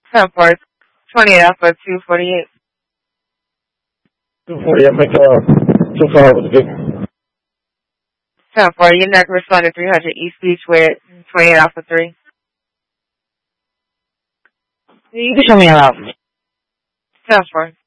10-4. 28 Alpha 248. 248, make 2-5 with the big. 10-4. Your neck responded 300 East Beach with 28 Alpha 3. You can show me a lot. 10-4.